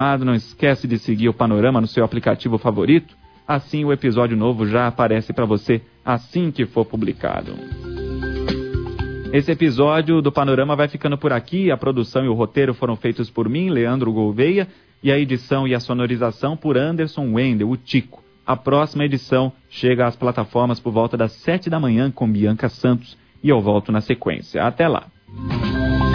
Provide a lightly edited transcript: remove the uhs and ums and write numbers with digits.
Não esquece de seguir o Panorama no seu aplicativo favorito. Assim o episódio novo já aparece para você assim que for publicado. Esse episódio do Panorama vai ficando por aqui. A produção e o roteiro foram feitos por mim, Leandro Gouveia, e a edição e a sonorização por Anderson Wendel, o Tico. A próxima edição chega às plataformas por volta das 7 da manhã com Bianca Santos e eu volto na sequência. Até lá!